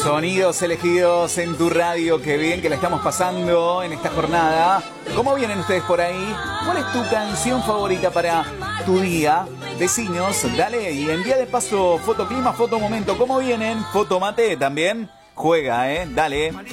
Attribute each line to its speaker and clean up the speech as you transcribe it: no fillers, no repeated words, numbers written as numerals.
Speaker 1: Sonidos elegidos en tu radio, qué bien que la estamos pasando en esta jornada. ¿Cómo vienen ustedes por ahí? ¿Cuál es tu canción favorita para tu día? Decinos, dale y envía de paso foto clima, foto momento. ¿Cómo vienen? Foto mate también. Juega, dale.